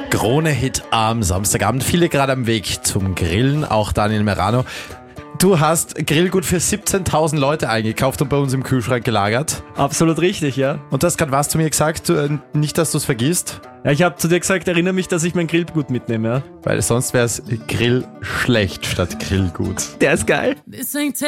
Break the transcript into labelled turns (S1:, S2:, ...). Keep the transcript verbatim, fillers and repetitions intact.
S1: Krone-Hit am Samstagabend. Viele gerade am Weg zum Grillen, auch Daniel Merano. Du hast Grillgut für siebzehntausend Leute eingekauft und bei uns im Kühlschrank gelagert.
S2: Absolut richtig, ja.
S1: Und du hast gerade was zu mir gesagt, nicht, dass du es vergisst.
S2: Ja, ich habe zu dir gesagt, erinnere mich, dass ich mein Grillgut mitnehme, ja.
S1: Weil sonst wäre es Grill schlecht statt Grillgut.
S2: Der ist geil.